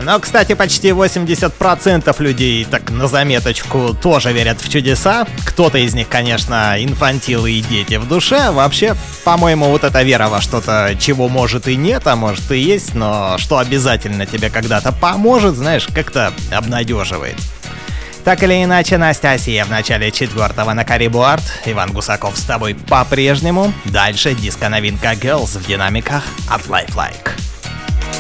Но, кстати, почти 80% людей, так на заметочку, тоже верят в чудеса. Кто-то из них, конечно, инфантилы и дети в душе. Вообще, по-моему, вот эта вера во что-то, чего может и нет, а может и есть, но что обязательно тебе когда-то поможет, знаешь, как-то обнадеживает. Так или иначе, Настасья в начале 4-го на Caribou Art. Иван Гусаков с тобой по-прежнему. Дальше диско-новинка Girls в динамиках от Lifelike.